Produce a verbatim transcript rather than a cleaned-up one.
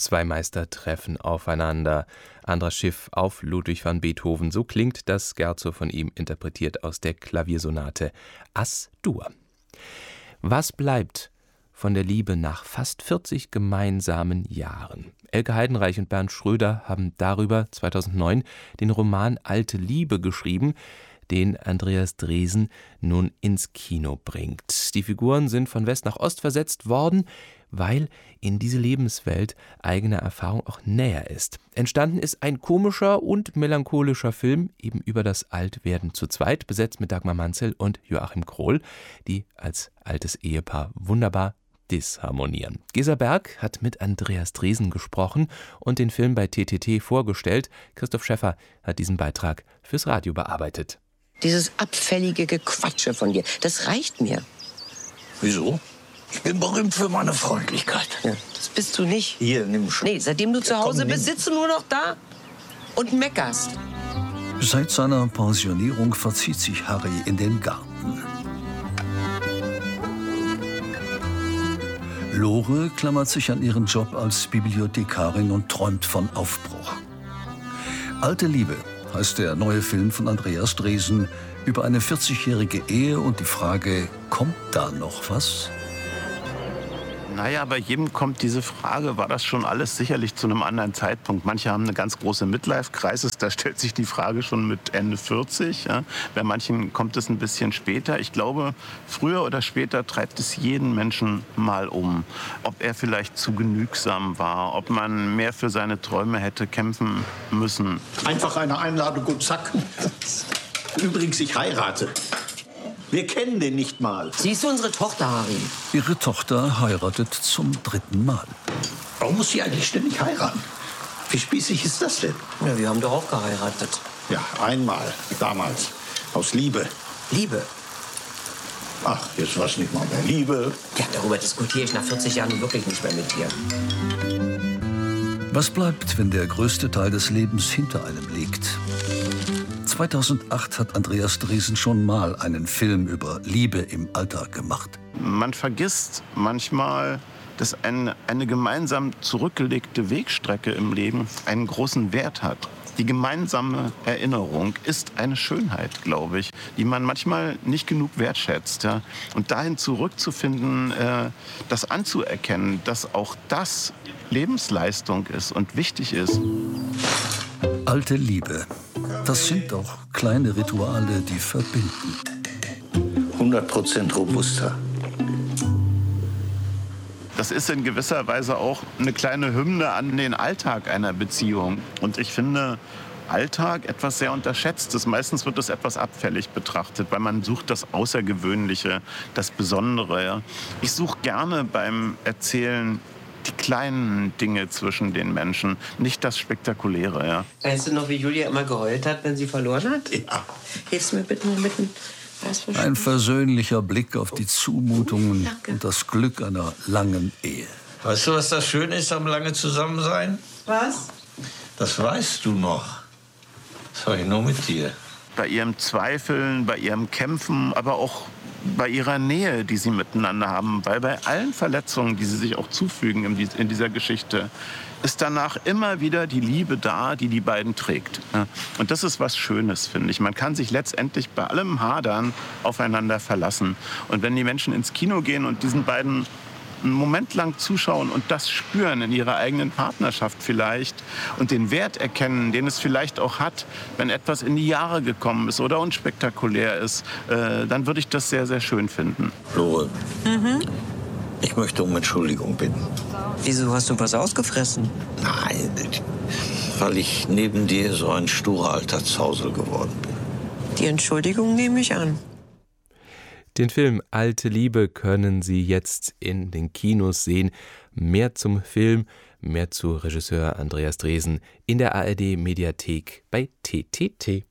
Zwei Meister treffen aufeinander. Andras Schiff auf Ludwig van Beethoven. So klingt das Scherzo von ihm, interpretiert aus der Klaviersonate As-Dur. Was bleibt von der Liebe nach fast vierzig gemeinsamen Jahren? Elke Heidenreich und Bernd Schröder haben darüber zweitausendneun den Roman Alte Liebe geschrieben, den Andreas Dresen nun ins Kino bringt. Die Figuren sind von West nach Ost versetzt worden, weil in diese Lebenswelt eigene Erfahrung auch näher ist. Entstanden ist ein komischer und melancholischer Film, eben über das Altwerden zu zweit, besetzt mit Dagmar Manzel und Joachim Krohl, die als altes Ehepaar wunderbar disharmonieren. Gesa Berg hat mit Andreas Dresen gesprochen und den Film bei T T T vorgestellt. Christoph Schäffer hat diesen Beitrag fürs Radio bearbeitet. Dieses abfällige Gequatsche von dir, das reicht mir. Wieso? Ich bin berühmt für meine Freundlichkeit. Ja, das bist du nicht. Hier, nimm schon. Nee, seitdem du zu Ja, Hause komm, bist, nimm. sitzt du nur noch da und meckerst. Seit seiner Pensionierung verzieht sich Harry in den Garten. Lore klammert sich an ihren Job als Bibliothekarin und träumt von Aufbruch. Alte Liebe heißt der neue Film von Andreas Dresen über eine vierzigjährige Ehe und die Frage, kommt da noch was? Naja, bei jedem kommt diese Frage, war das schon alles sicherlich zu einem anderen Zeitpunkt? Manche haben eine ganz große Midlife-Crisis, da stellt sich die Frage schon mit Ende vierzig. Ja. Bei manchen kommt es ein bisschen später. Ich glaube, früher oder später treibt es jeden Menschen mal um. Ob er vielleicht zu genügsam war, ob man mehr für seine Träume hätte kämpfen müssen. Einfach eine Einladung und zack. Übrigens, ich heirate. Wir kennen den nicht mal. Siehst du unsere Tochter, Harry? Ihre Tochter heiratet zum dritten Mal. Warum muss sie eigentlich ständig heiraten? Wie spießig ist das denn? Ja, wir haben doch auch geheiratet. Ja, einmal, damals. Aus Liebe. Liebe. Ach, jetzt war's nicht mal mehr Liebe. Ja, darüber diskutiere ich nach vierzig Jahren nun wirklich nicht mehr mit dir. Was bleibt, wenn der größte Teil des Lebens hinter einem liegt? zweitausendacht hat Andreas Dresen schon mal einen Film über Liebe im Alter gemacht. Man vergisst manchmal, dass eine, eine gemeinsam zurückgelegte Wegstrecke im Leben einen großen Wert hat. Die gemeinsame Erinnerung ist eine Schönheit, glaube ich, die man manchmal nicht genug wertschätzt. Ja? Und dahin zurückzufinden, äh, das anzuerkennen, dass auch das Lebensleistung ist und wichtig ist. Alte Liebe. Das sind doch kleine Rituale, die verbinden. hundert Prozent robuster. Das ist in gewisser Weise auch eine kleine Hymne an den Alltag einer Beziehung. Und ich finde Alltag etwas sehr Unterschätztes. Meistens wird es etwas abfällig betrachtet, weil man sucht das Außergewöhnliche, das Besondere. Ja. Ich suche gerne beim Erzählen die kleinen Dinge zwischen den Menschen, nicht das Spektakuläre. Ja. Weißt du noch, wie Julia immer geheult hat, wenn sie verloren hat? Ja. Hilfst du mir bitte mit dem... Ein versöhnlicher Blick auf die Zumutungen und das Glück einer langen Ehe. Weißt du, was das Schöne ist am lange Zusammensein? Was? Das weißt du noch. Das habe ich nur mit dir. Bei ihrem Zweifeln, bei ihrem Kämpfen, aber auch bei ihrer Nähe, die sie miteinander haben. Weil bei allen Verletzungen, die sie sich auch zufügen in, in dieser Geschichte, ist danach immer wieder die Liebe da, die die beiden trägt. Und das ist was Schönes, finde ich. Man kann sich letztendlich bei allem Hadern aufeinander verlassen. Und wenn die Menschen ins Kino gehen und diesen beiden einen Moment lang zuschauen und das spüren in ihrer eigenen Partnerschaft vielleicht und den Wert erkennen, den es vielleicht auch hat, wenn etwas in die Jahre gekommen ist oder unspektakulär ist, äh, dann würde ich das sehr, sehr schön finden. Lore, mhm. Ich möchte um Entschuldigung bitten. Wieso hast du was ausgefressen? Nein, weil ich neben dir so ein sturer alter Zausel geworden bin. Die Entschuldigung nehme ich an. Den Film Alte Liebe können Sie jetzt in den Kinos sehen. Mehr zum Film, mehr zu Regisseur Andreas Dresen in der A R D Mediathek bei T T T.